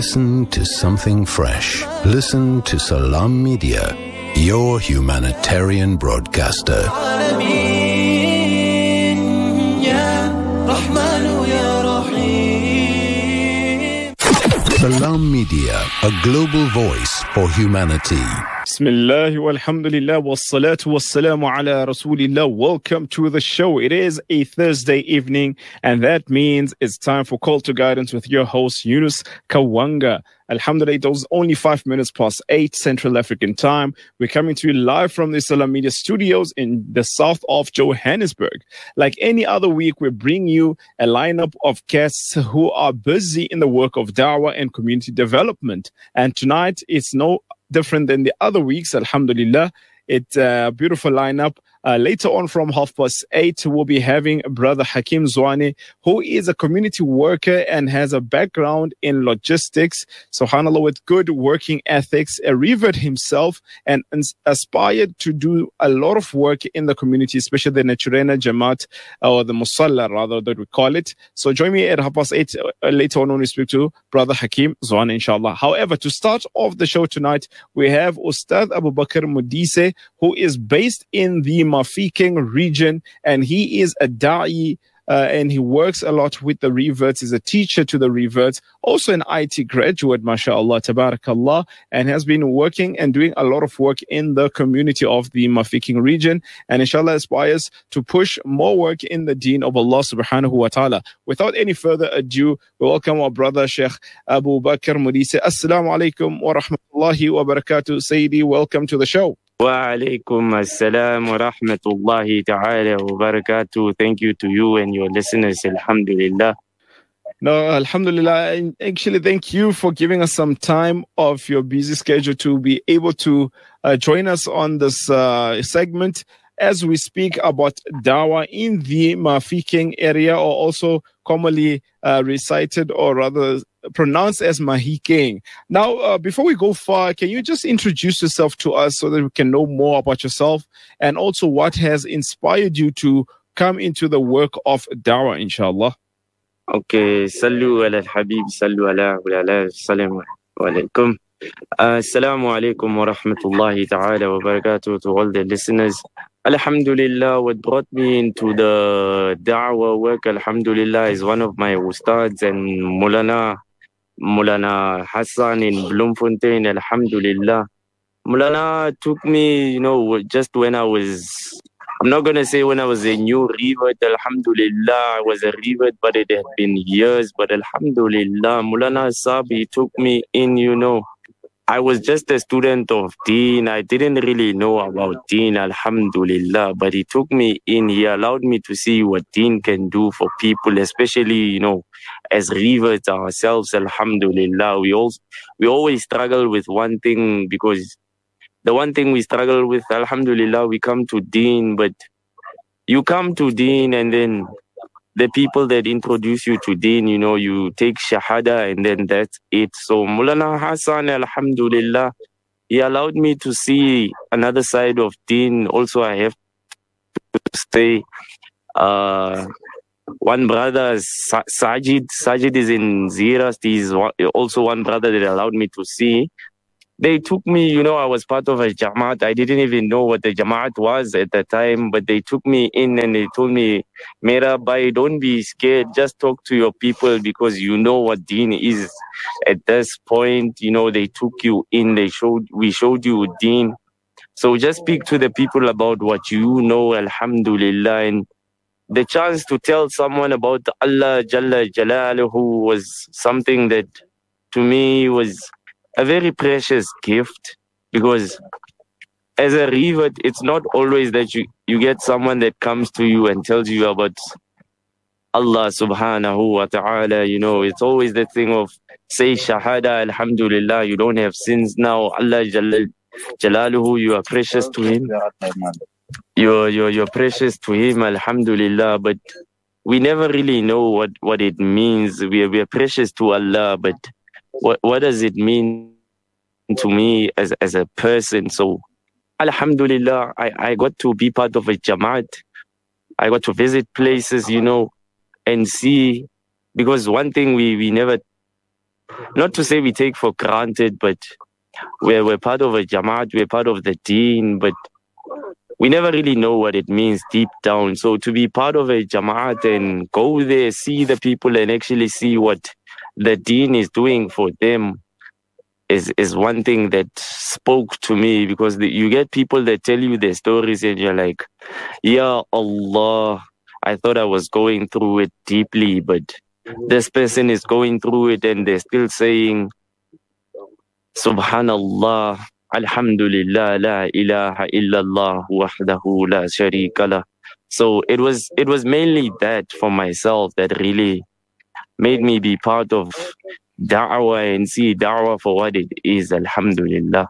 Listen to something fresh. Listen to Salam Media, your humanitarian broadcaster. Salam Media, a global voice for humanity. Bismillah walhamdulillah wassalatu wassalamu ala rasulillah. Welcome to the show. It is a Thursday evening, and that means it's time for Call to Guidance with your host Yunus Kawanga. Alhamdulillah, it was only 5 minutes past 8 Central African time. We're coming to you live from the Salam Media studios in the south of Johannesburg. Like any other week, we bring you a lineup of guests who are busy in the work of da'wah and community development. And tonight, it's no different than the other weeks, alhamdulillah. It's a beautiful lineup. Later on from 8:30, we'll be having Brother Hakim Zwane, who is a community worker and has a background in logistics, subhanAllah, with good working ethics, a revert himself, and aspired to do a lot of work in the community, especially the Naturena Jamaat, or the Musalla, rather, that we call it. So join me at 8:30 later on when we speak to Brother Hakim Zwane, inshallah. However, to start off the show tonight, we have Ustad Abu Bakr Modise, who is based in the Mafikeng region, and he is a da'i, and he works a lot with the reverts. He's a teacher to the reverts, also an IT graduate, mashallah, tabarakallah, and has been working and doing a lot of work in the community of the Mafikeng region, and inshallah aspires to push more work in the deen of Allah subhanahu wa ta'ala. Without any further ado, we welcome our brother Sheikh Abu Bakr Modise. Assalamu alaikum wa rahmatullahi wa barakatuh. Sayyidi, welcome to the show. Wa alaikum assalam wa rahmatullahi ta'ala wa barakatuh. Thank you to you and your listeners, alhamdulillah. No, alhamdulillah. And actually, thank you for giving us some time of your busy schedule to be able to join us on this segment as we speak about dawah in the Mafikeng area, or also commonly recited, or rather pronounced as Mahikeng. Now, before we go far, can you just introduce yourself to us so that we can know more about yourself, and also what has inspired you to come into the work of dawah, inshallah? Okay, sallu ala al-habib, sallu ala assalamu alaikum. Assalamu alaikum wa rahmatullahi ta'ala wa barakatuh to all the listeners. Alhamdulillah, what brought me into the da'wah work, alhamdulillah, is one of my ustads and Mulana Hassan in Bloemfontein, alhamdulillah. Mulana took me, just when I was, I'm not going to say when I was a new revert, alhamdulillah, I was a revert, but it had been years, but alhamdulillah, Mulana Sahib, he took me in, I was just a student of deen. I didn't really know about deen, alhamdulillah, but he took me in. He allowed me to see what deen can do for people, especially, as reverts ourselves, alhamdulillah. We always struggle with one thing, because the one thing we struggle with, alhamdulillah, we come to deen, but you come to deen and then the people that introduce you to deen, you take shahada and then that's it. So Mulana Hassan, alhamdulillah, he allowed me to see another side of deen. Also, I have to say, one brother, Sajid is in Ziras. He's also one brother that allowed me to see. They took me, I was part of a Jamaat. I didn't even know what the Jamaat was at the time, but they took me in and they told me, Mera bhai, don't be scared. Just talk to your people, because you know what deen is. At this point, they took you in. We showed you deen. So just speak to the people about what you know, alhamdulillah. And the chance to tell someone about Allah Jalla Jalaluhu was something that to me was a very precious gift, because as a revert, it's not always that you get someone that comes to you and tells you about Allah subhanahu wa ta'ala. It's always the thing of say shahada, alhamdulillah, you don't have sins now. Allah Jalaluhu, you are precious to him. You're precious to him, alhamdulillah, but we never really know what it means. We are precious to Allah, but what does it mean to me as a person? So alhamdulillah, I got to be part of a Jamaat. I got to visit places, and see, because one thing we never not to say we take for granted, but we're part of a Jamaat, we're part of the deen, but we never really know what it means deep down. So to be part of a Jamaat and go there, see the people and actually see what the deen is doing for them is one thing that spoke to me, because you get people that tell you their stories and you're like, Ya Allah, I thought I was going through it deeply, but this person is going through it and they're still saying, Subhanallah, Alhamdulillah, La ilaha illallah, wahdahu la sharika lah. So it was mainly that for myself that really made me be part of da'wah and see da'wah for what it is, Alhamdulillah.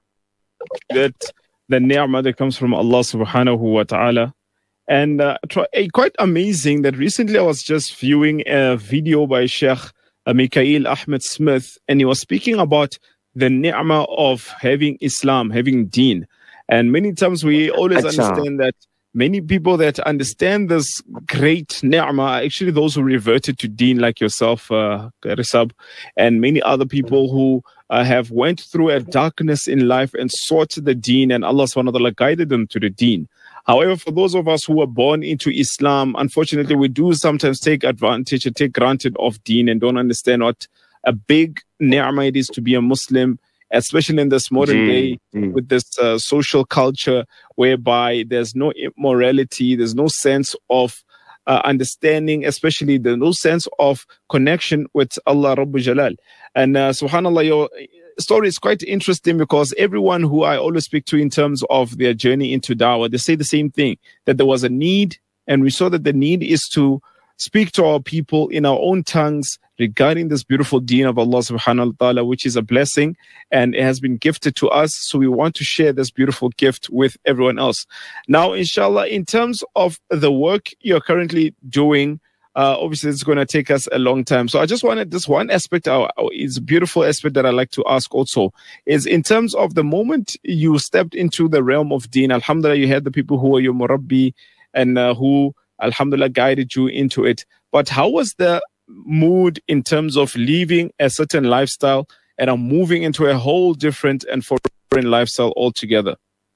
That the ni'mah that comes from Allah subhanahu wa ta'ala. And quite amazing that recently I was just viewing a video by Sheikh Mikhail Ahmed Smith, and he was speaking about the ni'mah of having Islam, having deen. And many times we always understand that many people that understand this great ni'mah are actually those who reverted to deen, like yourself, Risab, and many other people who have went through a darkness in life and sought the deen, and Allah subhanahu wa ta'ala guided them to the deen. However, for those of us who were born into Islam, unfortunately, we do sometimes take advantage or take granted of deen and don't understand what a big ni'mah it is to be a Muslim, especially in this modern day with this social culture whereby there's no immorality, there's no sense of understanding, especially there's no sense of connection with Allah Rabbu Jalal. And subhanAllah, your story is quite interesting, because everyone who I always speak to in terms of their journey into da'wah, they say the same thing, that there was a need, and we saw that the need is to speak to our people in our own tongues regarding this beautiful deen of Allah subhanahu wa ta'ala, which is a blessing and it has been gifted to us. So we want to share this beautiful gift with everyone else. Now, inshallah, in terms of the work you're currently doing, obviously it's going to take us a long time. So I just wanted this one aspect, it's a beautiful aspect that I like to ask also, is in terms of the moment you stepped into the realm of deen, alhamdulillah, you had the people who were your murabbi and who, alhamdulillah, guided you into it. But how was the mood in terms of leaving a certain lifestyle and moving into a whole different and foreign lifestyle altogether?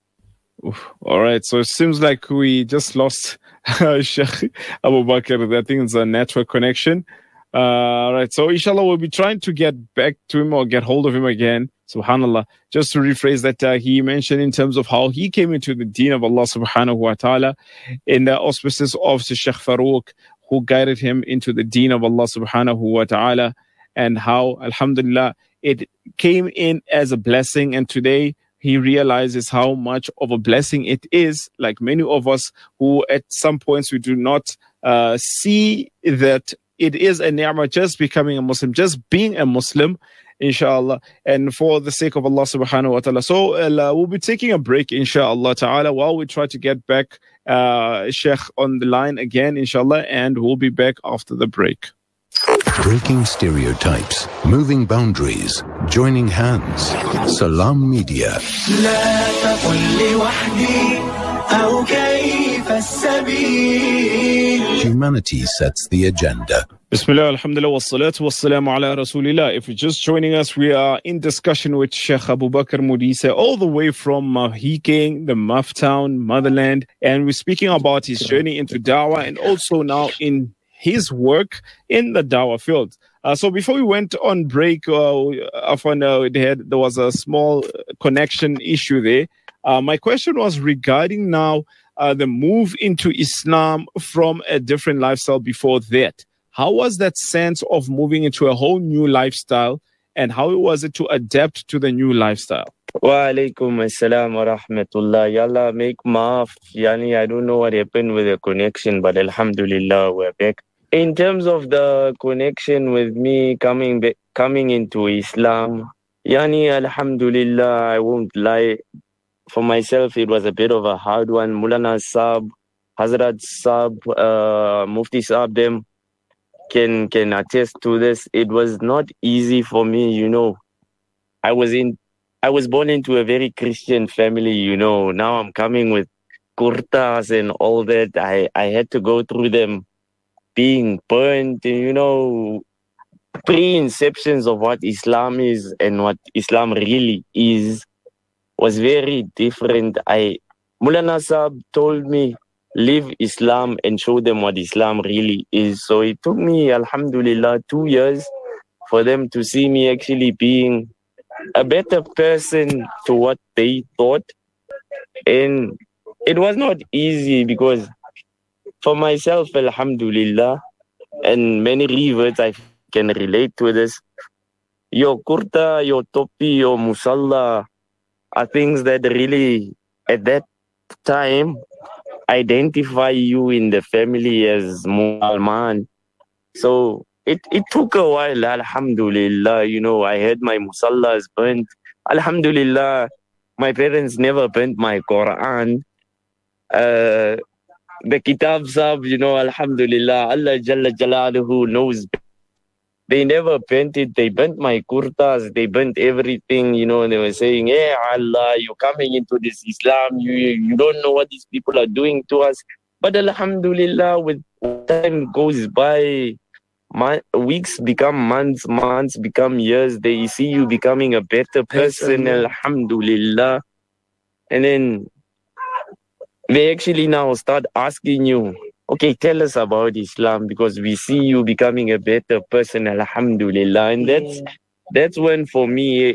Oof. All right, so it seems like we just lost Sheikh Abu Bakr. I think it's a network connection. All right, so inshallah we'll be trying to get back to him or get hold of him again. Subhanallah. Just to rephrase that, he mentioned in terms of how he came into the deen of Allah subhanahu wa ta'ala in the auspices of Sheikh Farouk, who guided him into the deen of Allah subhanahu wa ta'ala, and how, alhamdulillah, it came in as a blessing. And today he realizes how much of a blessing it is, like many of us who at some points we do not see that it is a ni'mah just becoming a Muslim, just being a Muslim, inshallah, and for the sake of Allah subhanahu wa ta'ala. So we'll be taking a break, inshallah ta'ala, while we try to get back Sheikh on the line again, inshallah, and we'll be back after the break. Breaking stereotypes, moving boundaries, joining hands. Salam Media. Humanity sets the agenda. Bismillah, alhamdulillah, wassalatu wassalamu ala rasulillah. If you're just joining us, we are in discussion with Sheikh Abu Bakr Mudisa, all the way from Mahikeng, the Maftown, motherland. And we're speaking about his journey into dawah and also now in his work in the dawah field. So before we went on break, I found out there was a small connection issue there. My question was regarding now the move into Islam from a different lifestyle before that. How was that sense of moving into a whole new lifestyle, and how was it to adapt to the new lifestyle? Wa alaikum assalam wa rahmatullah. Yalla, make maaf. Yani, I don't know what happened with the connection, but alhamdulillah, we're back. In terms of the connection with me coming into Islam, yani, alhamdulillah, I won't lie. For myself, it was a bit of a hard one. Mulana Saab, Hazrat Saab, Mufti Saab, them can attest to this. It was not easy for me, you know. I was born into a very Christian family, you know. Now I'm coming with kurtas and all that. I had to go through them being burnt, you know, pre-inceptions of what Islam is and what Islam really is was very different. Mulana Sahab told me, live Islam and show them what Islam really is. So it took me, alhamdulillah, 2 years for them to see me actually being a better person to what they thought. And it was not easy because for myself, alhamdulillah, and many reverts I can relate to this, your kurta, your topi, your musalla are things that really, at that time, identify you in the family as Mualman. So it took a while, alhamdulillah. You know, I had my musallas burnt. Alhamdulillah, my parents never burnt my Quran. The kitab sab, you know, alhamdulillah, Allah Jalla Jalaluhu knows. They never burnt it. They burnt my kurtas. They burnt everything, you know, and they were saying, hey, Allah, you're coming into this Islam. You don't know what these people are doing to us. But alhamdulillah, with time goes by, weeks become months, months become years. They see you becoming a better person, alhamdulillah. And then they actually now start asking you, okay, tell us about Islam because we see you becoming a better person, alhamdulillah. And that's when for me,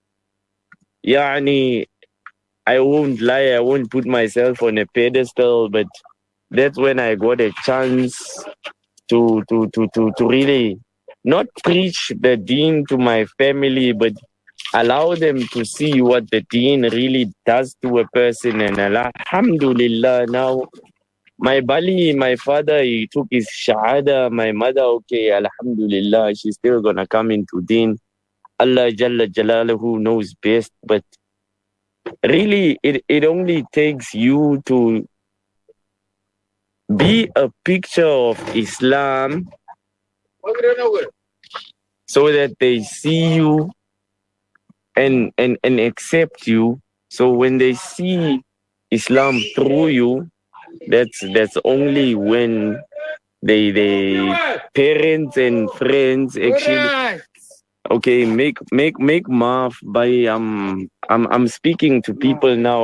I won't lie, I won't put myself on a pedestal, but that's when I got a chance to really not preach the deen to my family, but allow them to see what the deen really does to a person. And alhamdulillah, now my Bali, my father, he took his shahada. My mother, okay, alhamdulillah, she's still gonna come into deen. Allah Jalla Jalaluhu knows best. But really, it only takes you to be a picture of Islam so that they see you and accept you. So when they see Islam through you, that's only when they parents and friends actually okay make maaf by I'm speaking to people now.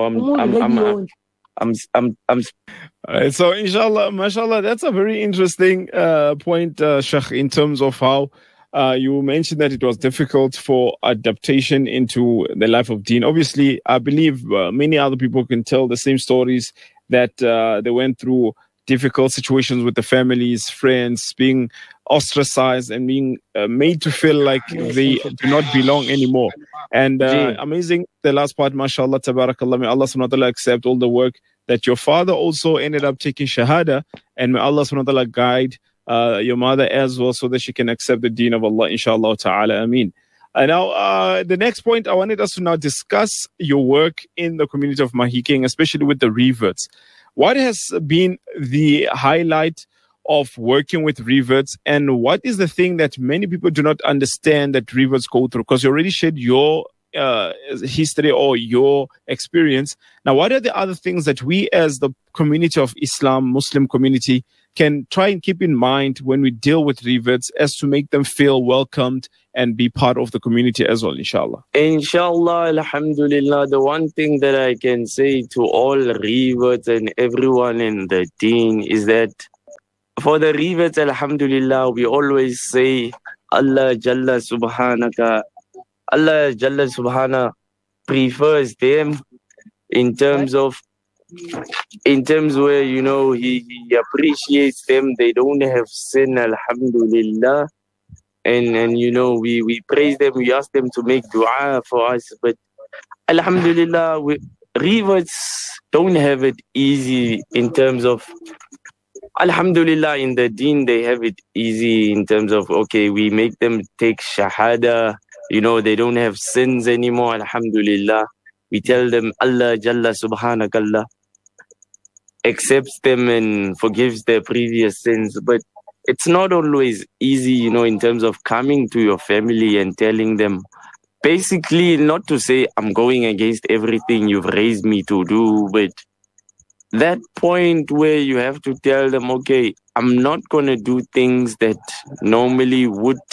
So inshallah, mashallah, that's a very interesting point, Sheikh, in terms of how you mentioned that it was difficult for adaptation into the life of deen. Obviously, I believe many other people can tell the same stories that they went through difficult situations with the families, friends, being ostracized and being made to feel like they do not belong anymore. And amazing, the last part, mashallah, tabarakallah, may Allah subhanahu wa ta'ala accept all the work that your father also ended up taking shahada, and may Allah subhanahu wa ta'ala guide your mother as well so that she can accept the deen of Allah, inshallah ta'ala, ameen. Now, the next point, I wanted us to now discuss your work in the community of Mahikeng, especially with the reverts. What has been the highlight of working with reverts, and what is the thing that many people do not understand that reverts go through? Because you already shared your history or your experience. Now, what are the other things that we as the community of Islam, Muslim community, can try and keep in mind when we deal with reverts as to make them feel welcomed and be part of the community as well, inshallah? Inshallah, alhamdulillah, the one thing that I can say to all reverts and everyone in the deen is that for the reverts, alhamdulillah, we always say Allah Jalla Subhana prefers them in terms where, you know, he appreciates them. They don't have sin, alhamdulillah. And you know, we praise them, we ask them to make dua for us. But alhamdulillah, reverts don't have it easy in terms of, alhamdulillah, in the deen, they have it easy in terms of, okay, we make them take shahada. You know, they don't have sins anymore, alhamdulillah. We tell them Allah Jalla Subhanakallah accepts them and forgives their previous sins. But it's not always easy, you know, in terms of coming to your family and telling them, basically, not to say I'm going against everything you've raised me to do, but that point where you have to tell them, okay, I'm not going to do things that normally would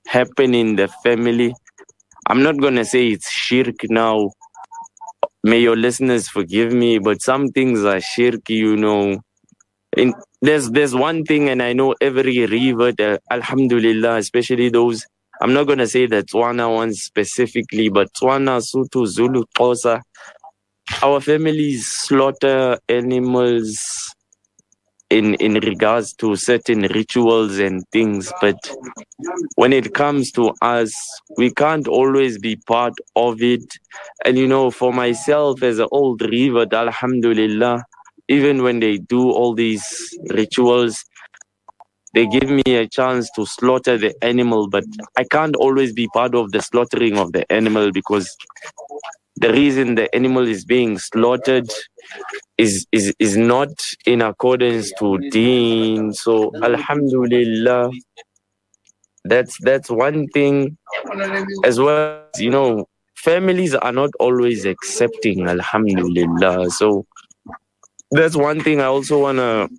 happen in the family. I'm not going to say it's shirk now. May your listeners forgive me, but some things are shirk, you know. There's one thing, and I know every revert, alhamdulillah, especially those, I'm not going to say the Tswana ones specifically, but Tswana, Sotho, Zulu, Xhosa, our families slaughter animals in regards to certain rituals and things, but when it comes to us, we can't always be part of it. And you know, for myself as an old revert, alhamdulillah, even when they do all these rituals, they give me a chance to slaughter the animal, but I can't always be part of the slaughtering of the animal, because the reason the animal is being slaughtered is not in accordance to deen. So alhamdulillah, that's one thing. As well as, you know, families are not always accepting, alhamdulillah. So that's one thing I also wanna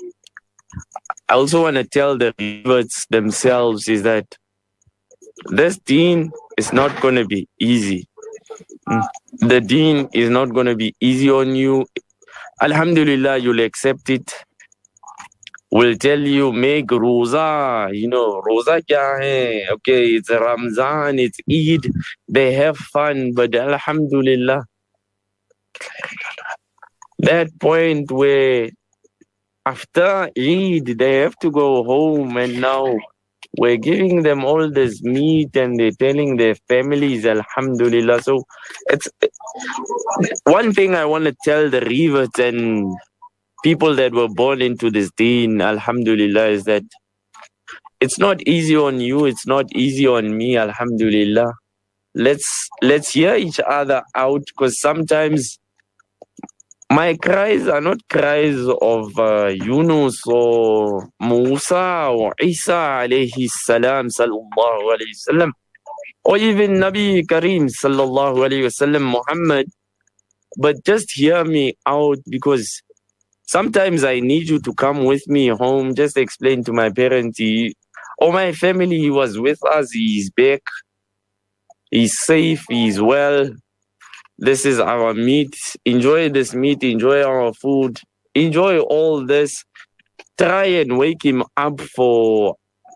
tell the reverts themselves, is that this deen is not gonna be easy. The deen is not going to be easy on you. Alhamdulillah, you'll accept it. We'll tell you, make roza. You know, roza kya hai? Okay, it's Ramzan, it's Eid. They have fun, but alhamdulillah, that point where after Eid, they have to go home, and now we're giving them all this meat and they're telling their families, alhamdulillah. So it's one thing I want to tell the reverts and people that were born into this deen, alhamdulillah, is that it's not easy on you, it's not easy on me, alhamdulillah. Let's hear each other out, because sometimes my cries are not cries of Yunus or Musa or Isa alayhi salam sallallahu alayhi wasallam, or even Nabi Kareem sallallahu alayhi wasallam, Muhammad. But just hear me out, because sometimes I need you to come with me home, just explain to my parents, or my family, he was with us, he's back, he's safe, he's well. This is our meat. Enjoy this meat. Enjoy our food. Enjoy all this. Try and wake him up for...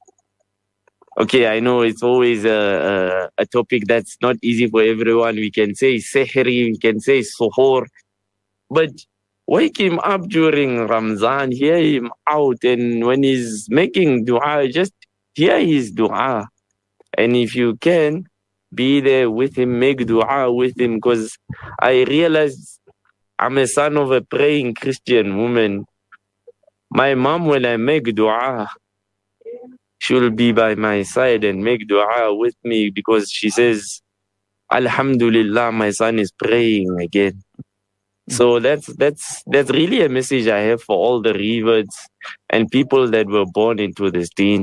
Okay, I know it's always a topic that's not easy for everyone. We can say sehri, we can say suhoor. But wake him up during Ramzan. Hear him out. And when he's making dua, just hear his dua. And if you can, be there with him, make dua with him, because I realized I'm a son of a praying Christian woman. My mom, when I make dua, she'll be by my side and make dua with me, because she says, alhamdulillah, my son is praying again. So that's really a message I have for all the reverts and people that were born into this deen.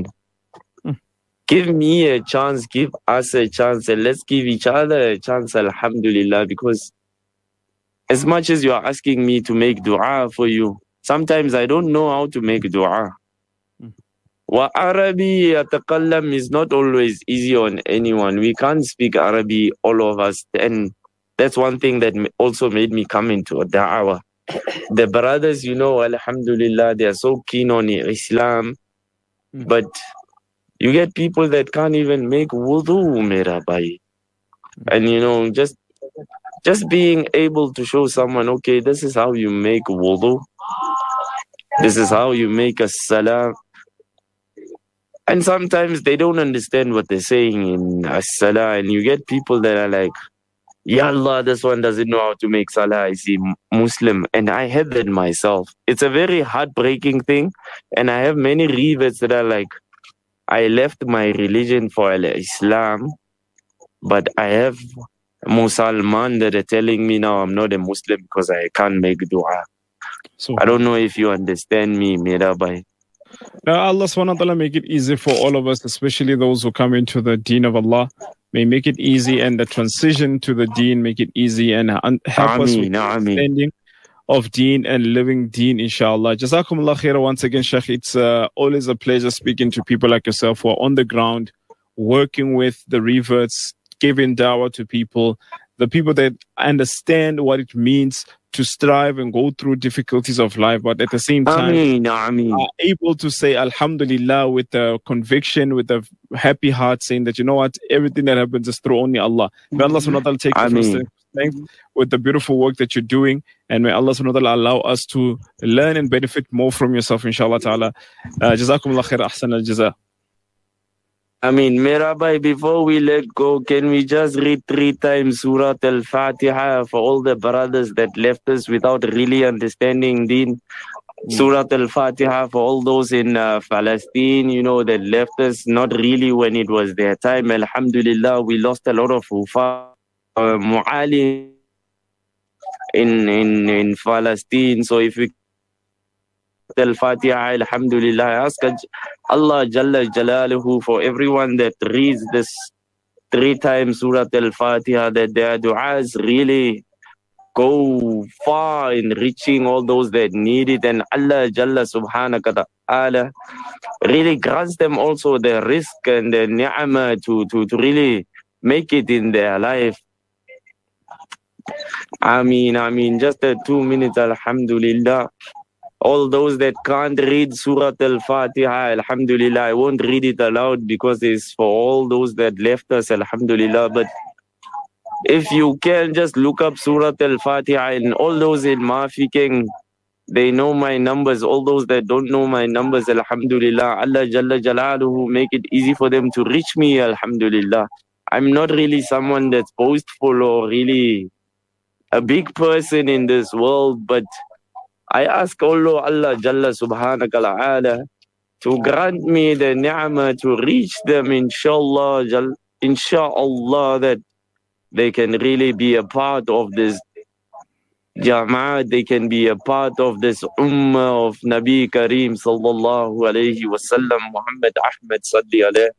Give me a chance, give us a chance, and let's give each other a chance, alhamdulillah, because as much as you are asking me to make dua for you, sometimes I don't know how to make dua. Wa Arabi atakallam is not always easy on anyone. We can't speak Arabic, all of us, and that's one thing that also made me come into da'wah. The brothers, you know, alhamdulillah, they are so keen on Islam, but you get people that can't even make wudu, mera bhai. And you know, just being able to show someone, okay, this is how you make wudu. This is how you make a salah. And sometimes they don't understand what they're saying in as-salah. And you get people that are like, Ya Allah, this one doesn't know how to make salah. Is he Muslim? And I had that myself. It's a very heartbreaking thing. And I have many reverts that are like, I left my religion for Islam, but I have Musalman that are telling me now I'm not a Muslim because I can't make dua. So I don't know if you understand me, Mirabai. Now, Allah subhanahu wa ta'ala make it easy for all of us, especially those who come into the deen of Allah. May make it easy, and the transition to the deen make it easy, and help us with understanding of deen and living deen, inshallah. Jazakumullah khair once again, Sheikh. It's always a pleasure speaking to people like yourself who are on the ground, working with the reverts, giving dawah to people, the people that understand what it means to strive and go through difficulties of life, but at the same time are able to say Alhamdulillah with a conviction, with a happy heart, saying that, you know what, everything that happens is through only Allah. May Allah subhanahu wa ta'ala take the first strength with the beautiful work that you're doing, and may Allah subhanahu wa ta'ala allow us to learn and benefit more from yourself, inshallah ta'ala. Jazakumullah khair, ahsan al-jaza. Mirabai, before we let go, can we just read 3 times Surah Al-Fatiha for all the brothers that left us without really understanding Deen? Surah Al-Fatiha for all those in Palestine, that left us not really when it was their time. Alhamdulillah, we lost a lot of mu'alim in Palestine. So if we Al-Fatiha, Alhamdulillah, I ask Allah Jalla Jalaluhu for everyone that reads this 3 times Surah Al-Fatiha, that their du'as really go far in reaching all those that need it, and Allah Jalla Subhanahu wa Ta'ala really grants them also the risk and the ni'mah to really make it in their life. Just 2 minutes, Alhamdulillah. All those that can't read Surah Al-Fatiha, Alhamdulillah, I won't read it aloud because it's for all those that left us, Alhamdulillah. But if you can, just look up Surah Al-Fatiha, and all those in Mafiking, they know my numbers. All those that don't know my numbers, Alhamdulillah, Allah Jalla Jalaluhu make it easy for them to reach me, Alhamdulillah. I'm not really someone that's boastful or really a big person in this world, but I ask Allah Jalla Subhanahu wa Ta'ala to grant me the ni'mah to reach them, inshallah, that they can really be a part of this jama'at, they can be a part of this ummah of Nabi Kareem sallallahu alayhi wa sallam, Muhammad Ahmad salli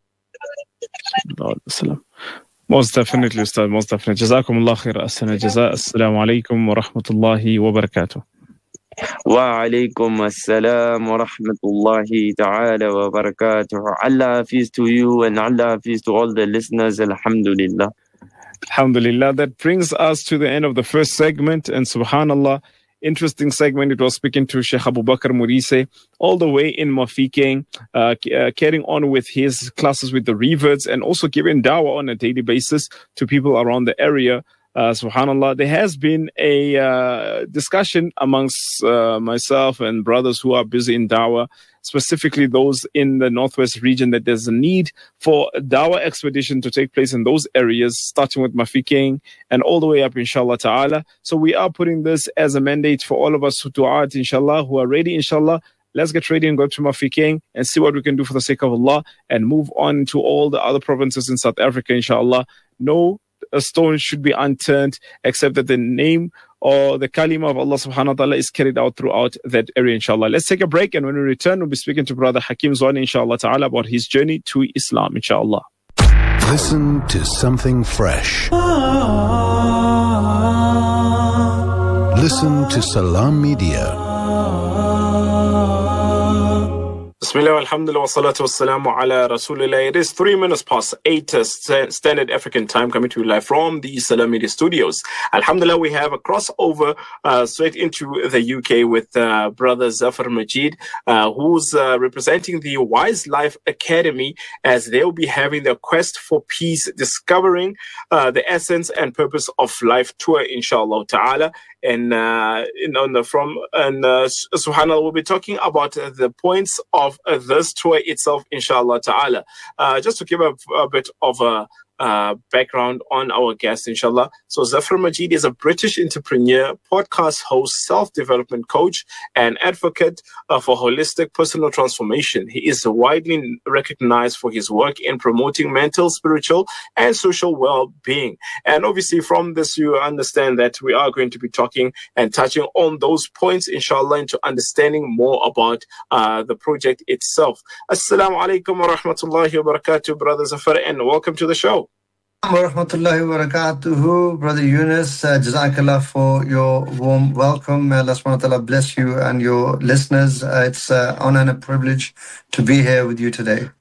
alayhi. Most definitely, Ustad, most definitely. Jazakumullah khair, ahsan al-jaza. Assalamu alaikum wa rahmatullahi wa barakatuh. Wa alaikum assalam wa rahmatullahi ta'ala wa barakatuh. Allah Hafiz to you and Allah Hafiz to all the listeners. Alhamdulillah. Alhamdulillah. That brings us to the end of the first segment, and subhanallah, interesting segment. It was speaking to Sheikh Abu Bakr Murise all the way in Mafikeng, carrying on with his classes with the reverts and also giving dawah on a daily basis to people around the area. Subhanallah, there has been a discussion amongst myself and brothers who are busy in dawah, specifically those in the Northwest region, that there's a need for a dawah expedition to take place in those areas, starting with Mafikeng and all the way up, inshallah ta'ala. So we are putting this as a mandate for all of us who du'at, inshallah, who are ready, inshallah. Let's get ready and go to Mafikeng and see what we can do for the sake of Allah, and move on to all the other provinces in South Africa, inshallah. No a stone should be unturned, except that the name or the kalima of Allah subhanahu wa ta'ala is carried out throughout that area, inshallah. Let's take a break, and when we return, we'll be speaking to Brother Hakim Zwani, inshallah ta'ala, about his journey to Islam, inshallah. Listen to something fresh. Listen to Salam Media. Bismillah, alhamdulillah, wa salatu wa salamu ala rasulillah. It is 3 minutes past 8 standard African time, coming to you live from the Salam Media studios. Alhamdulillah, we have a crossover straight into the UK with Brother Zafar Majid, who's representing the Wise Life Academy, as they'll be having their Quest for Peace, Discovering the Essence and Purpose of Life tour, inshallah ta'ala. And subhanAllah, we'll be talking about the points of this tour itself, inshallah ta'ala. Just to give a bit of a background on our guest, inshallah. So Zafar Majid is a British entrepreneur, podcast host, self-development coach, and advocate for holistic personal transformation. He is widely recognized for his work in promoting mental, spiritual, and social well-being. And obviously from this, you understand that we are going to be talking and touching on those points, inshallah, into understanding more about the project itself. Assalamu alaikum wa rahmatullahi wa barakatuh, Brother Zafar, and welcome to the show. Warahmatullahi wabarakatuh, Brother Yunus. Jazakallah for your warm welcome. Allah subhanahu wa ta'ala bless you and your listeners. It's an honor and a privilege to be here with you today.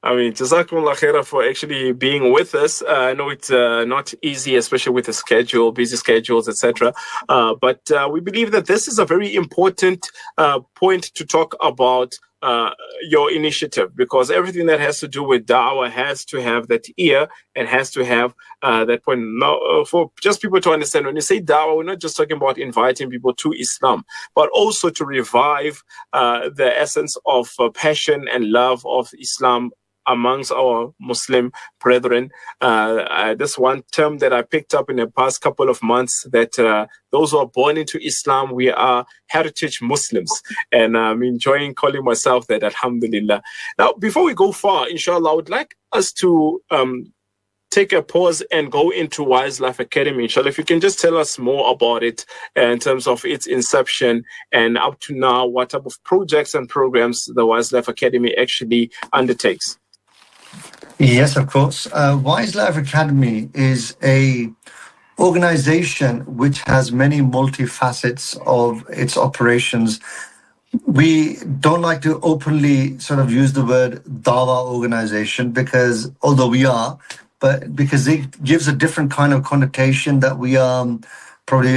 I mean, Jazakumullah khaira for actually being with us. I know it's not easy, especially with the schedule, busy schedules, etc. But we believe that this is a very important point to talk about your initiative, because everything that has to do with da'wah has to have that ear and has to have that point. Now, for just people to understand, when you say da'wah, we're not just talking about inviting people to Islam, but also to revive the essence of passion and love of Islam amongst our Muslim brethren. This one term that I picked up in the past couple of months, that those who are born into Islam, we are heritage Muslims. And I'm enjoying calling myself that, alhamdulillah. Now, before we go far, inshallah, I would like us to take a pause and go into Wise Life Academy. Inshallah, if you can just tell us more about it in terms of its inception and up to now, what type of projects and programs the Wise Life Academy actually undertakes. Yes, of course. Wise Life Academy is a organization which has many multifacets of its operations. We don't like to openly sort of use the word Dawa organization, because although we are, but because it gives a different kind of connotation that we are probably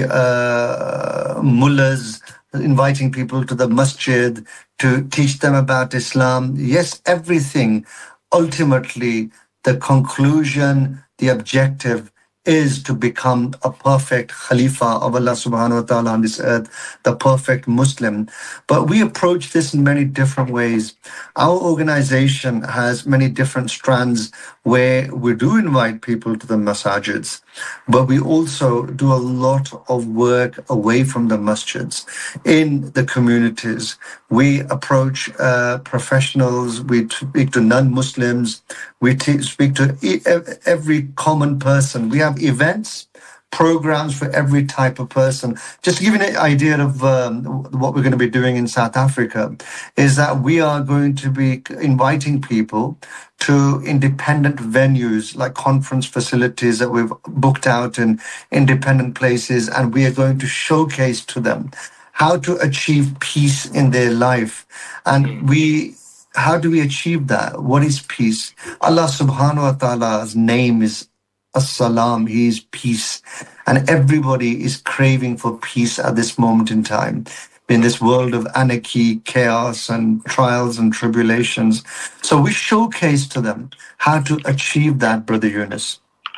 mullahs inviting people to the masjid to teach them about Islam. Yes, everything. Ultimately, the conclusion, the objective is to become a perfect Khalifa of Allah subhanahu wa ta'ala on this earth, the perfect Muslim. But we approach this in many different ways. Our organization has many different strands where we do invite people to the masajids, but we also do a lot of work away from the masjids in the communities. We approach professionals, we speak to non-Muslims, we speak to every common person. We have events, programs for every type of person. Just to give you an idea of what we're going to be doing in South Africa, is that we are going to be inviting people to independent venues like conference facilities that we've booked out in independent places, and we are going to showcase to them how to achieve peace in their life. And how do we achieve that? What is peace? Allah subhanahu wa ta'ala's name is As-Salam, He is peace. And everybody is craving for peace at this moment in time, in this world of anarchy, chaos, and trials and tribulations. So we showcase to them how to achieve that, Brother Yunus.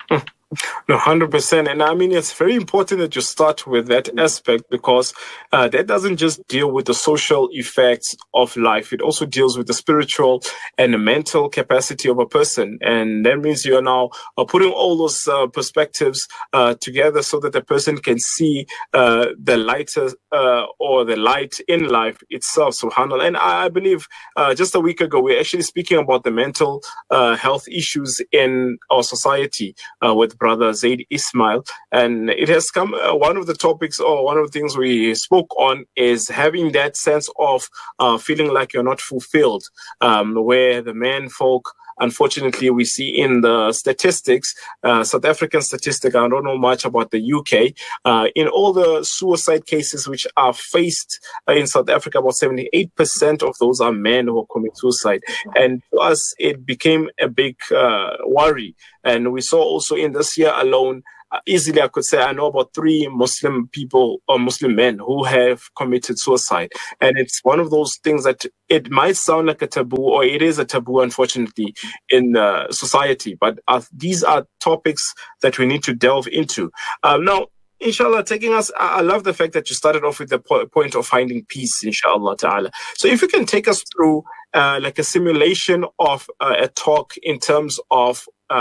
No, 100%. And I mean, it's very important that you start with that aspect, because that doesn't just deal with the social effects of life. It also deals with the spiritual and the mental capacity of a person. And that means you're now putting all those perspectives together so that the person can see the lighter or the light in life itself, subhanAllah. And I believe just a week ago, we were actually speaking about the mental health issues in our society with Brother Zaid Ismail, and it has come, one of the topics or one of the things we spoke on is having that sense of feeling like you're not fulfilled, where the men folk, unfortunately, we see in the statistics, South African statistic, I don't know much about the UK, in all the suicide cases which are faced in South Africa, about 78% of those are men who commit suicide. And to us, it became a big worry. And we saw also in this year alone, easily I could say I know about 3 Muslim people or Muslim men who have committed suicide. And it's one of those things that it might sound like a taboo, or it is a taboo, unfortunately, in society. But these are topics that we need to delve into. Now, inshallah, taking us, I love the fact that you started off with the point of finding peace, inshallah ta'ala. So if you can take us through like a simulation of a talk in terms of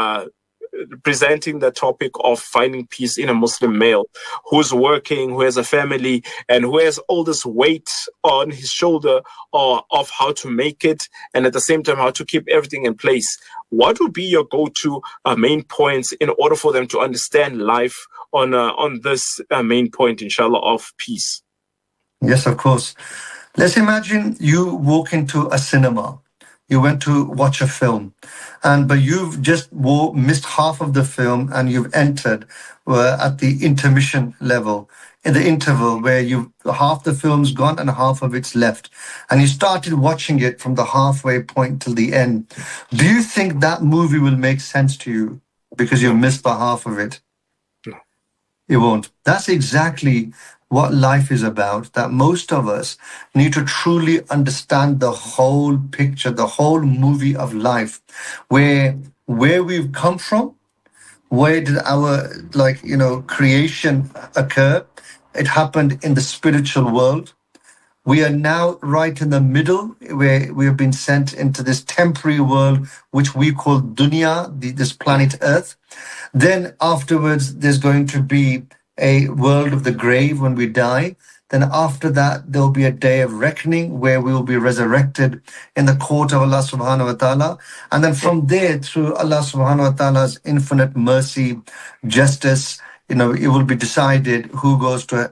presenting the topic of finding peace in a Muslim male who's working, who has a family, and who has all this weight on his shoulder of how to make it, and at the same time how to keep everything in place. What would be your go-to main points in order for them to understand life on this main point, inshallah, of peace? Yes, of course. Let's imagine you walk into a cinema. you went to watch a film, but you've just missed half of the film, and you've entered at the intermission level, in the interval where half the film's gone and half of it's left, and you started watching it from the halfway point till the end. Do you think that movie will make sense to you because you've missed the half of it? No. It won't. That's exactly what life is about, that most of us need to truly understand the whole picture, the whole movie of life, where we've come from, where did our creation occur? It happened in the spiritual world. We are now right in the middle, where we have been sent into this temporary world, which we call dunya, this planet Earth. Then afterwards, there's going to be a world of the grave when we die. Then after that, there'll be a day of reckoning where we will be resurrected in the court of Allah subhanahu wa ta'ala. And then from there, through Allah subhanahu wa ta'ala's infinite mercy, justice, it will be decided who goes to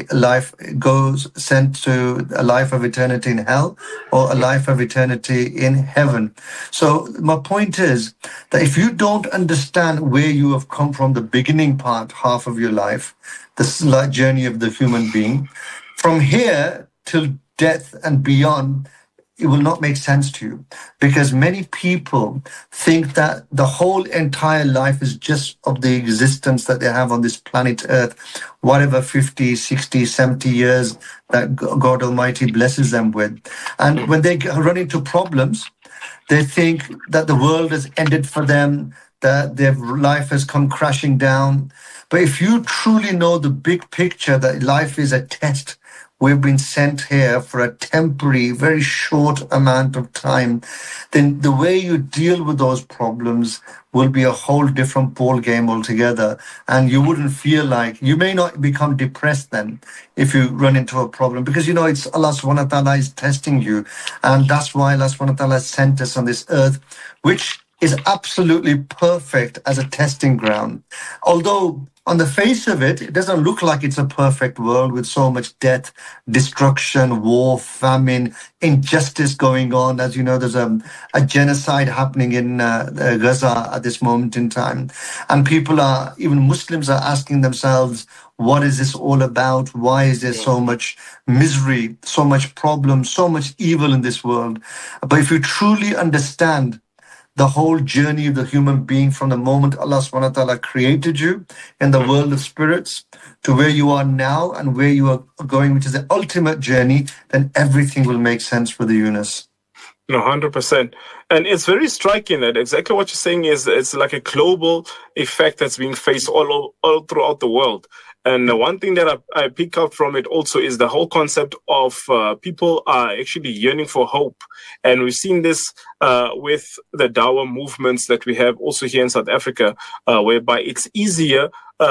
sent to a life of eternity in hell or a life of eternity in heaven. So my point is that if you don't understand where you have come from, the beginning part, half of your life, the journey of the human being, from here till death and beyond, it will not make sense to you, because many people think that the whole entire life is just of the existence that they have on this planet Earth, whatever 50, 60, 70 years that God Almighty blesses them with. And when they run into problems, they think that the world has ended for them, that their life has come crashing down. But if you truly know the big picture, that life is a test, we've been sent here for a temporary, very short amount of time, then the way you deal with those problems will be a whole different ball game altogether. And you wouldn't feel like, you may not become depressed then if you run into a problem, because it's Allah subhanahu wa ta'ala is testing you. And that's why Allah subhanahu wa ta'ala sent us on this earth, which is absolutely perfect as a testing ground. Although on the face of it, it doesn't look like it's a perfect world with so much death, destruction, war, famine, injustice going on. As you know, there's a genocide happening in Gaza at this moment in time. And even Muslims are asking themselves, what is this all about? Why is there so much misery, so much problem, so much evil in this world? But if you truly understand the whole journey of the human being from the moment Allah subhanahu wa ta'ala created you in the world of spirits to where you are now and where you are going, which is the ultimate journey, then everything will make sense for the Yunus. No, 100%. And it's very striking that exactly what you're saying is it's like a global effect that's being faced all throughout the world. And the one thing that I pick up from it also is the whole concept of people are actually yearning for hope. And we've seen this with the Dawah movements that we have also here in South Africa, whereby it's easier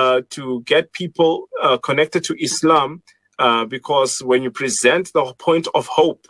to get people connected to Islam because when you present the point of hope,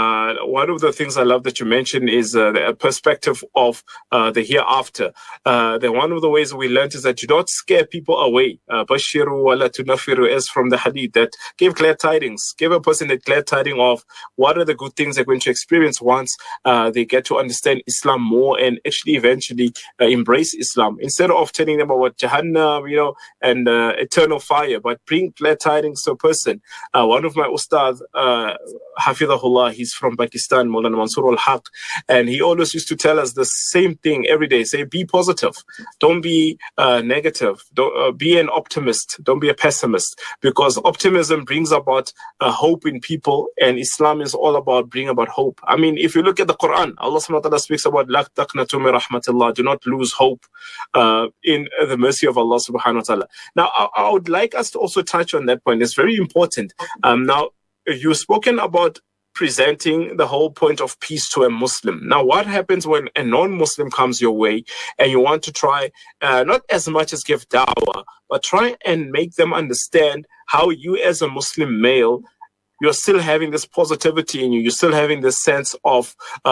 one of the things I love that you mentioned is the perspective of the hereafter. One of the ways we learned is that you don't scare people away. Bashiru wa la tunafiru is from the hadith that give glad tidings. Give a person the glad tidings of what are the good things they're going to experience once they get to understand Islam more and actually eventually embrace Islam. Instead of telling them about Jahannam, and eternal fire, but bring glad tidings to a person. One of my ustad, Hafidahullah, he's from Pakistan, Maulana Mansoor al-Haq, and he always used to tell us the same thing every day. Say, be positive. Don't be negative. Don't be an optimist. Don't be a pessimist, because optimism brings about hope in people, and Islam is all about bringing about hope. I mean, if you look at the Quran, Allah subhanahu wa ta'ala speaks about la taqnatu min rahmatillah. Do not lose hope in the mercy of Allah subhanahu wa ta'ala. Now, I would like us to also touch on that point. It's very important. Now, you've spoken about presenting the whole point of peace to a Muslim. Now, what happens when a non-Muslim comes your way and you want to try, not as much as give da'wah, but try and make them understand how you as a Muslim male, you're still having this positivity in you, you're still having this sense of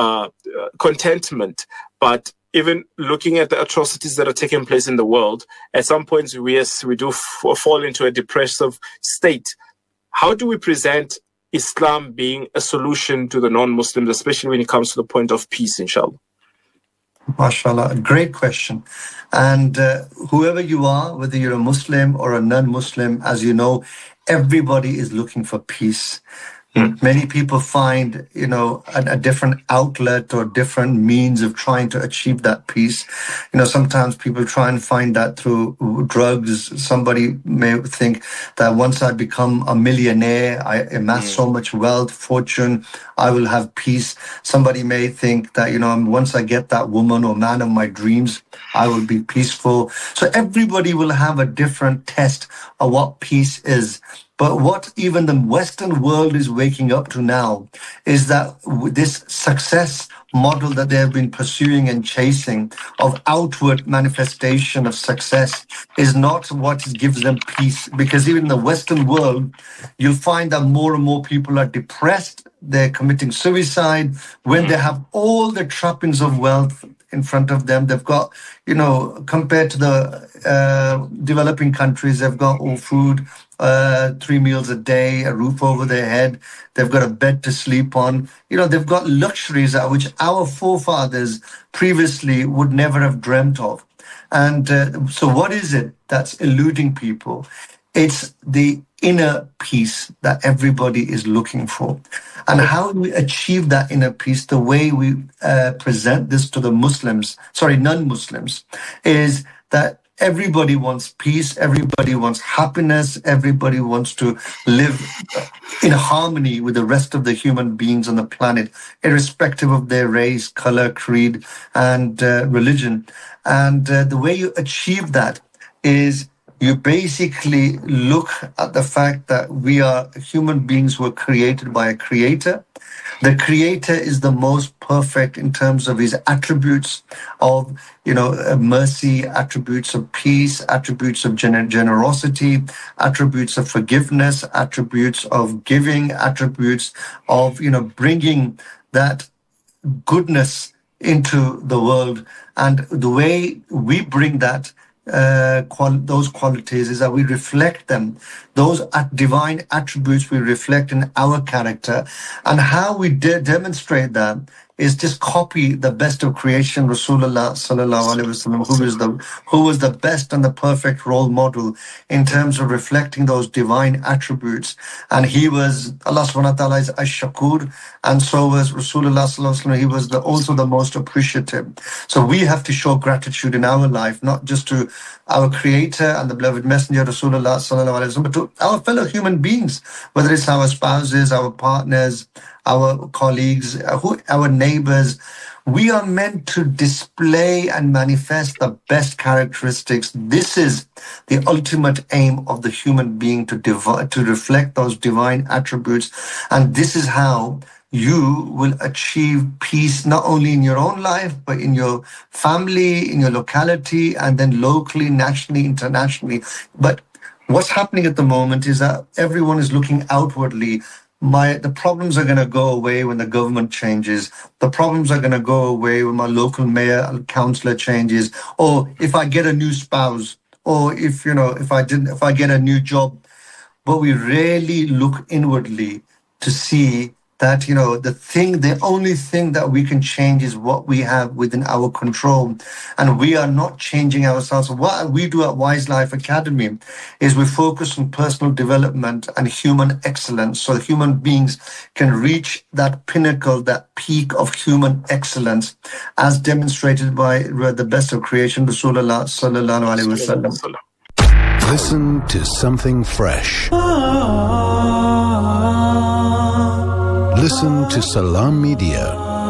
contentment, but even looking at the atrocities that are taking place in the world, at some points, we do fall into a depressive state. How do we present Islam being a solution to the non-Muslims, especially when it comes to the point of peace, inshallah? MashaAllah, a great question. And whoever you are, whether you're a Muslim or a non-Muslim, as you know, everybody is looking for peace. Many people find, a different outlet or different means of trying to achieve that peace. Sometimes people try and find that through drugs. Somebody may think that once I become a millionaire, I amass so much wealth, fortune, I will have peace. Somebody may think that, once I get that woman or man of my dreams, I will be peaceful. So everybody will have a different test of what peace is. But what even the Western world is waking up to now is that this success model that they have been pursuing and chasing of outward manifestation of success is not what gives them peace. Because even in the Western world, you'll find that more and more people are depressed. They're committing suicide when they have all the trappings of wealth in front of them. They've got, compared to the developing countries, they've got all food, 3 meals a day, a roof over their head. They've got a bed to sleep on. They've got luxuries which our forefathers previously would never have dreamt of. And so what is it that's eluding people? It's the inner peace that everybody is looking for. And how do we achieve that inner peace? The way we present this to the non-Muslims, is that everybody wants peace, everybody wants happiness, everybody wants to live in harmony with the rest of the human beings on the planet, irrespective of their race, color, creed, and religion. And the way you achieve that is you basically look at the fact that we are human beings who are created by a creator. The creator is the most perfect in terms of his attributes of, mercy, attributes of peace, attributes of generosity, attributes of forgiveness, attributes of giving, attributes of, bringing that goodness into the world. And the way we bring that those qualities is that we reflect them. Those divine attributes we reflect in our character. And how we demonstrate that is just copy the best of creation, Rasulullah sallallahu alaihi wasallam, who was the best and the perfect role model in terms of reflecting those divine attributes. And he was, Allah subhanahu wa ta'ala is ash-shakur, and so was Rasulullah sallallahu alaihi wasallam. He was also the most appreciative. So we have to show gratitude in our life, not just to our creator and the beloved messenger Rasulullah sallallahu alaihi wasallam, but to our fellow human beings, whether it's our spouses, our partners, our colleagues, our neighbors. We are meant to display and manifest the best characteristics. This is the ultimate aim of the human being, to reflect those divine attributes. And this is how you will achieve peace, not only in your own life, but in your family, in your locality, and then locally, nationally, internationally. But what's happening at the moment is that everyone is looking outwardly. The problems are going to go away when the government changes. The problems are going to go away when my local mayor and councillor changes, or if I get a new spouse, or if I get a new job. But we rarely look inwardly to see that, the only thing that we can change is what we have within our control. And we are not changing ourselves. What we do at Wise Life Academy is we focus on personal development and human excellence, so human beings can reach that pinnacle, that peak of human excellence, as demonstrated by the best of creation, Rasulullah sallallahu alaihi wasallam. Listen to something fresh. Listen to Salam Media.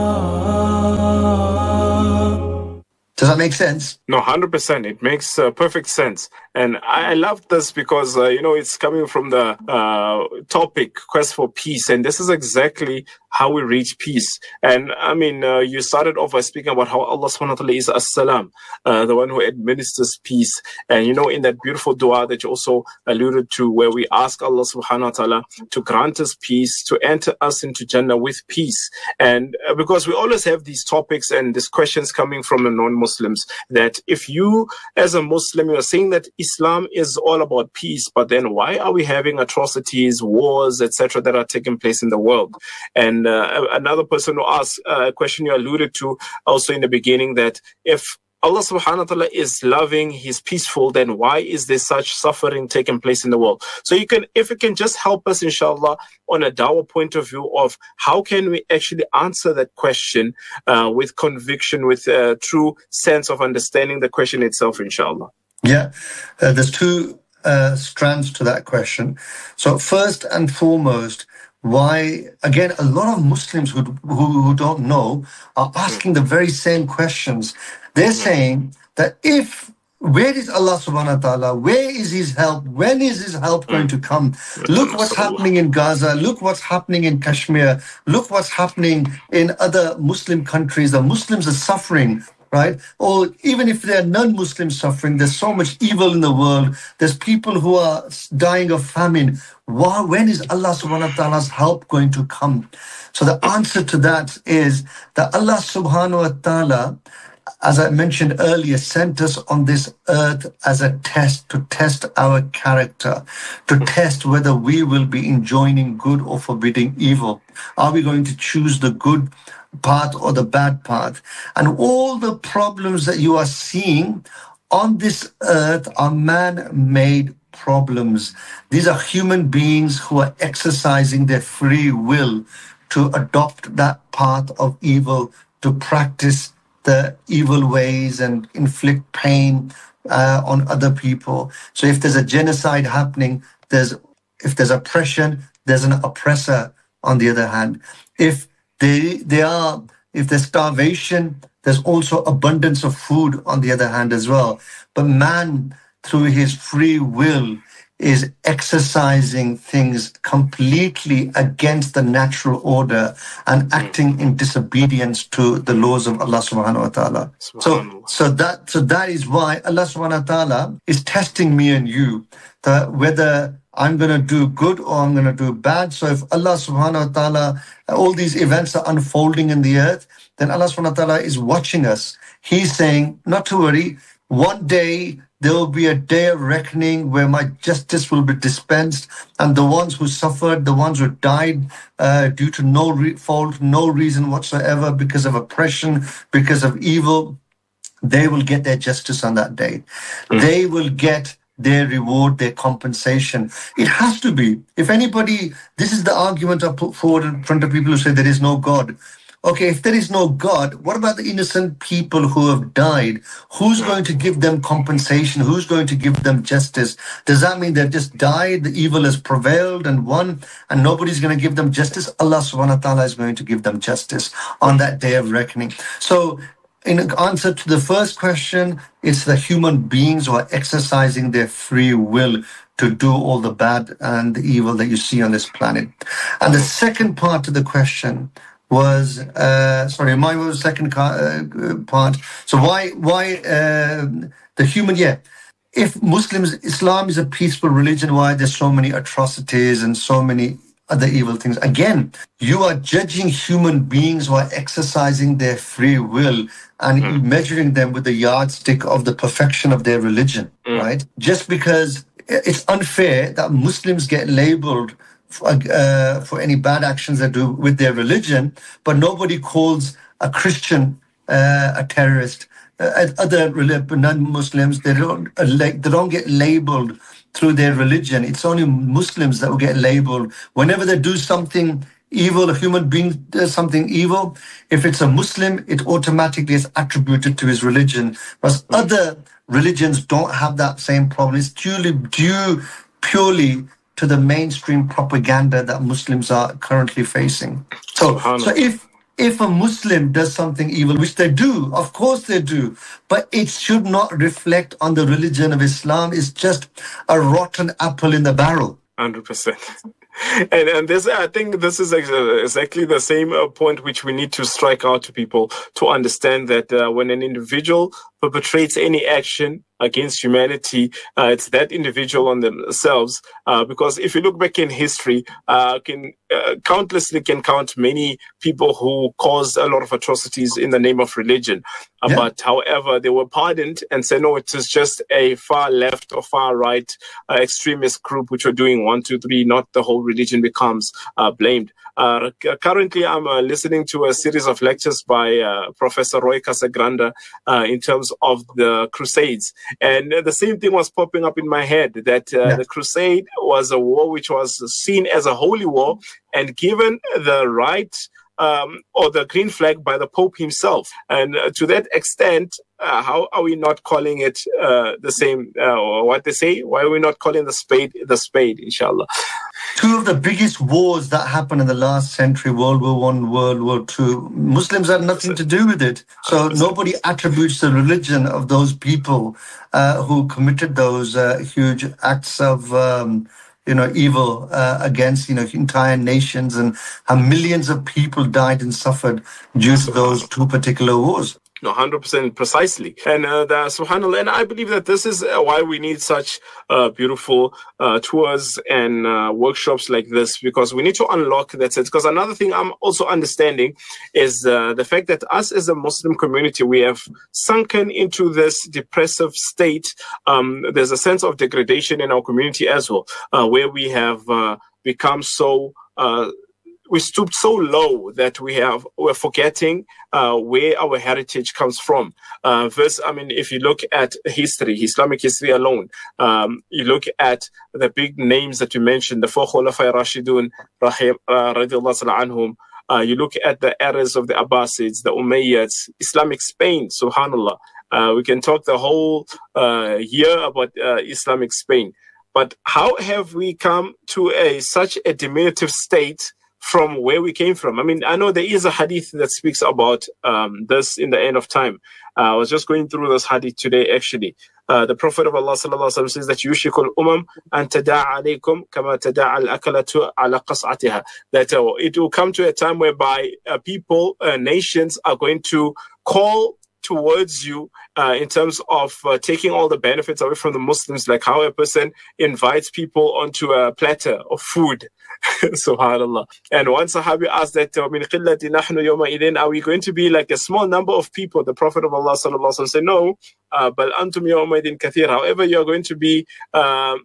Does that make sense? No, 100%. It makes perfect sense. And I love this because, it's coming from the topic, Quest for Peace. And this is exactly how we reach peace. And you started off by speaking about how Allah subhanahu wa ta'ala is as-salam, the one who administers peace. And, in that beautiful dua that you also alluded to, where we ask Allah subhanahu wa ta'ala to grant us peace, to enter us into Jannah with peace. And because we always have these topics and these questions coming from the non-Muslims, that if you as a Muslim, you are saying that Islam is all about peace, but then why are we having atrocities, wars, etc., that are taking place in the world? And another person who asked a question you alluded to also in the beginning, that if Allah subhanahu wa ta'ala is loving, He's peaceful, then why is there such suffering taking place in the world? So if you can just help us, inshallah, on a dawah point of view of how can we actually answer that question with conviction, with a true sense of understanding the question itself, inshallah. Yeah, there's two strands to that question. So first and foremost, why, again, a lot of Muslims who don't know are asking the very same questions. They're saying that where is Allah subhanahu wa ta'ala? Where is His help? When is His help going to come? Look what's happening in Gaza. Look what's happening in Kashmir. Look what's happening in other Muslim countries. The Muslims are suffering, right? Or even if there are non-Muslims suffering, there's so much evil in the world. There's people who are dying of famine. When is Allah subhanahu wa ta'ala's help going to come? So the answer to that is that Allah subhanahu wa ta'ala, as I mentioned earlier, sent us on this earth as a test, to test our character, to test whether we will be enjoining good or forbidding evil. Are we going to choose the good path or the bad path? And all the problems that you are seeing on this earth are man-made problems. These are human beings who are exercising their free will to adopt that path of evil, to practice the evil ways and inflict pain on other people. So if there's a genocide happening, if there's oppression, there's an oppressor on the other hand. If there's starvation, there's also abundance of food on the other hand as well. But man, through his free will, is exercising things completely against the natural order and acting in disobedience to the laws of Allah subhanahu wa ta'ala. So that is why Allah subhanahu wa ta'ala is testing me and you, that whether I'm going to do good or I'm going to do bad. So if Allah subhanahu wa ta'ala, all these events are unfolding in the earth, then Allah subhanahu wa ta'ala is watching us. He's saying, not to worry, one day there will be a day of reckoning where my justice will be dispensed, and the ones who suffered, the ones who died due to no fault, no reason whatsoever, because of oppression, because of evil, they will get their justice on that day. They will get their reward, their compensation. It has to be. If anybody, this is the argument I put forward in front of people who say there is no God. Okay, if there is no God, what about the innocent people who have died? Who's going to give them compensation? Who's going to give them justice? Does that mean they've just died, the evil has prevailed and won, and nobody's going to give them justice? Allah subhanahu wa ta'ala is going to give them justice on that day of reckoning. So in answer to the first question, it's the human beings who are exercising their free will to do all the bad and the evil that you see on this planet. And the second part to the question was, mine was the second part. So why the human, if Islam is a peaceful religion, why there's so many atrocities and so many other evil things? Again, you are judging human beings who are exercising their free will and measuring them with the yardstick of the perfection of their religion, right? Just because it's unfair that Muslims get labeled for any bad actions they do with their religion, but nobody calls a Christian a terrorist. Other non-Muslims, they don't get labeled through their religion. It's only Muslims that will get labeled. Whenever they do something evil, a human being does something evil, if it's a Muslim, it automatically is attributed to his religion. Whereas other religions don't have that same problem. It's due purely to the mainstream propaganda that Muslims are currently facing. So if a Muslim does something evil, which they do, of course they do, but it should not reflect on the religion of Islam. It's just a rotten apple in the barrel. 100%. And this, I think this is exactly the same point which we need to strike out to people to understand that when an individual perpetrates any action against humanity, it's that individual on themselves. Because if you look back in history, countlessly can count many people who caused a lot of atrocities in the name of religion. But however, they were pardoned and said, no, it is just a far left or far right extremist group which are doing 1, 2, 3, not the whole religion becomes blamed. Currently, I'm listening to a series of lectures by Professor Roy Casagrande in terms of the Crusades. And the same thing was popping up in my head, that the Crusade was a war which was seen as a holy war and given the right or the green flag by the Pope himself. And to that extent, how are we not calling it the same, or what they say? Why are we not calling the spade, inshallah? Two of the biggest wars that happened in the last century, World War I, World War II, Muslims had nothing to do with it. So nobody attributes the religion of those people who committed those huge acts of evil against entire nations, and how millions of people died and suffered due to those two particular wars. No, 100% precisely. And subhanAllah, and I believe that this is why we need such beautiful tours and workshops like this, because we need to unlock that sense. Because another thing I'm also understanding is the fact that us as a Muslim community, we have sunken into this depressive state. There's a sense of degradation in our community as well, where we have become so... we stooped so low that we're forgetting where our heritage comes from. If you look at history, Islamic history alone, you look at the big names that you mentioned, the four Khulafa Rashidun, radiallahu anhum. You look at the eras of the Abbasids, the Umayyads, Islamic Spain, subhanallah. We can talk the whole year about Islamic Spain. But how have we come to such a diminutive state from where we came from? I mean, I know there is a hadith that speaks about this in the end of time. I was just going through this hadith today, actually. The Prophet of Allah sallallahu alaihi wasallam says that yushikul umam an tada'a alaykum kama tada'a al-akalatu ala qas'atiha. That it will come to a time whereby people, nations are going to call towards you in terms of taking all the benefits away from the Muslims, like how a person invites people onto a platter of food. Subhanallah. And one Sahabi asked that, are we going to be like a small number of people? The Prophet of Allah sallallahu alaihi wasallam said, no, bal antum yawma idin kathir. However, you are going to be a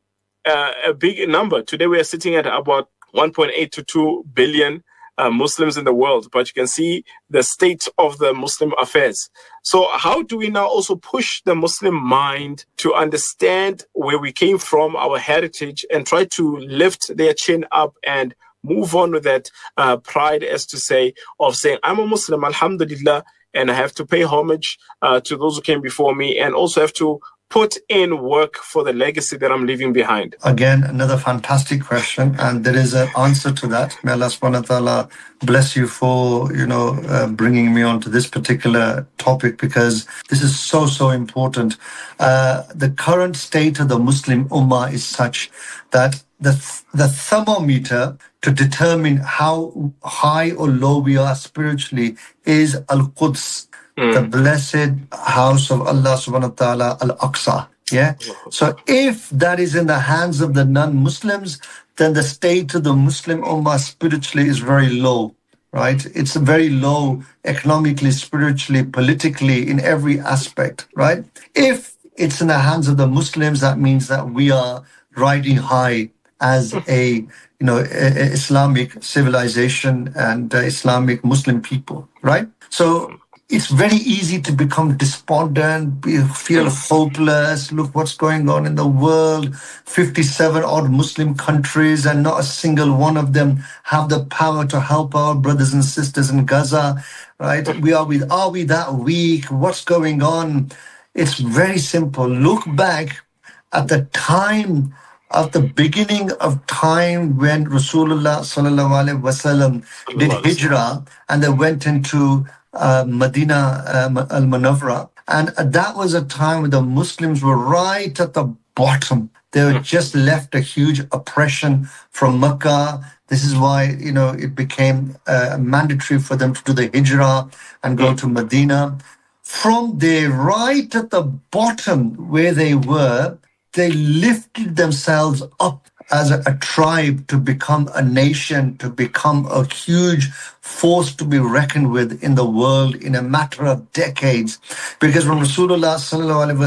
big number. Today we are sitting at about 1.8 to 2 billion Muslims in the world, but you can see the state of the Muslim affairs. So how do we now also push the Muslim mind to understand where we came from, our heritage, and try to lift their chin up and move on with that pride, as to say, of saying, I'm a Muslim, alhamdulillah, and I have to pay homage to those who came before me, and also have to put in work for the legacy that I'm leaving behind? Again, another fantastic question, and there is an answer to that. May Allah subhanahu wa ta'ala bless you for, bringing me on to this particular topic, because this is so, so important. The current state of the Muslim Ummah is such that the thermometer to determine how high or low we are spiritually is Al-Quds, the blessed house of Allah subhanahu wa ta'ala, Al-Aqsa. Yeah. So if that is in the hands of the non-Muslims, then the state of the Muslim Ummah spiritually is very low, right? It's very low economically, spiritually, politically, in every aspect, right? If it's in the hands of the Muslims, that means that we are riding high as a Islamic civilization and Islamic Muslim people, right? So it's very easy to become despondent, feel hopeless. Look what's going on in the world. 57 odd Muslim countries, and not a single one of them have the power to help our brothers and sisters in Gaza, right? Are we that weak? What's going on? It's very simple. Look back at the time of the beginning of time when Rasulullah sallallahu alaihi wasallam did hijrah, and they went into Medina al-Munawwara, and that was a time when the Muslims were right at the bottom. They were just left a huge oppression from Mecca. This is why, it became mandatory for them to do the hijrah and go to Medina. From there, right at the bottom where they were, they lifted themselves up as a tribe to become a nation, to become a huge force to be reckoned with in the world in a matter of decades. Because when Rasulullah sallallahu alaihi